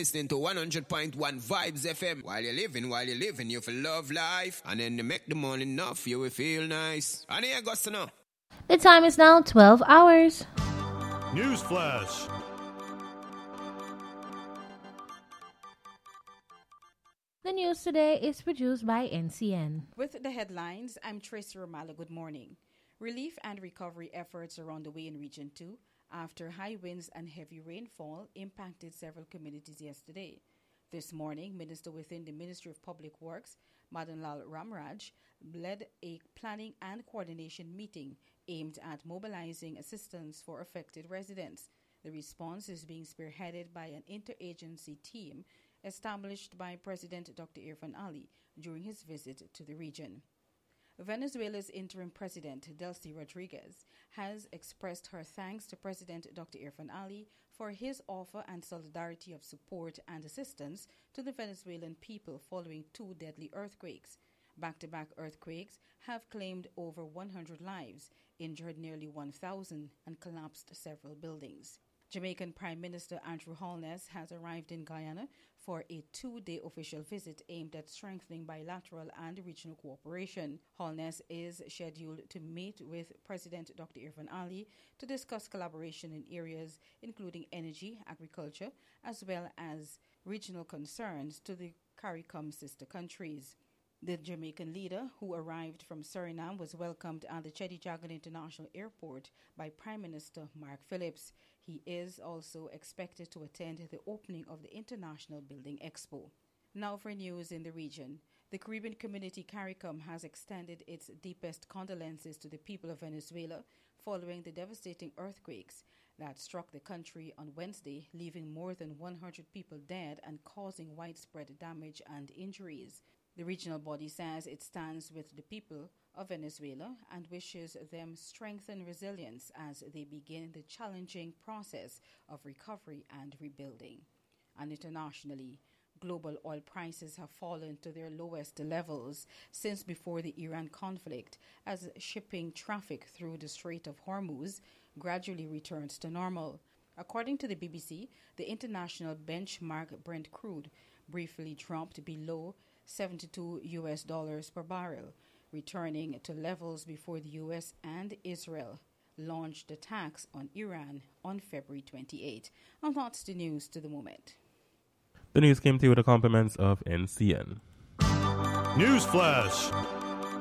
listening to 100.1 Vibes FM. While you're living, you feel love life. And then you make the money enough, you will feel nice. And here goes to know. The time is now 12 hours. Newsflash. The news today is produced by NCN. With the headlines, I'm Tracy Romala. Good morning. Relief and recovery efforts are on the way in Region 2 after high winds and heavy rainfall impacted several communities yesterday. This morning, Minister within the Ministry of Public Works, Madan Lal Ramraj, led a planning and coordination meeting aimed at mobilizing assistance for affected residents. The response is being spearheaded by an interagency team established by President Dr. Irfan Ali during his visit to the region. Venezuela's interim president, Delcy Rodriguez, has expressed her thanks to President Dr. Irfan Ali for his offer and solidarity of support and assistance to the Venezuelan people following two deadly earthquakes. Back-to-back earthquakes have claimed over 100 lives, injured nearly 1,000, and collapsed several buildings. Jamaican Prime Minister Andrew Holness has arrived in Guyana for a 2-day official visit aimed at strengthening bilateral and regional cooperation. Holness is scheduled to meet with President Dr. Irfan Ali to discuss collaboration in areas including energy, agriculture, as well as regional concerns to the CARICOM sister countries. The Jamaican leader, who arrived from Suriname, was welcomed at the Cheddi Jagan International Airport by Prime Minister Mark Phillips. He is also expected to attend the opening of the International Building Expo. Now for news in the region. The Caribbean Community CARICOM has extended its deepest condolences to the people of Venezuela following the devastating earthquakes that struck the country on Wednesday, leaving more than 100 people dead and causing widespread damage and injuries. The regional body says it stands with the people of Venezuela and wishes them strength and resilience as they begin the challenging process of recovery and rebuilding. And internationally, global oil prices have fallen to their lowest levels since before the Iran conflict, as shipping traffic through the Strait of Hormuz gradually returns to normal. According to the BBC, the international benchmark Brent crude briefly dropped below $72 per barrel, returning to levels before the U.S. and Israel launched attacks on Iran on February 28. And that's the news to the moment. The news came to you with the compliments of NCN. Newsflash.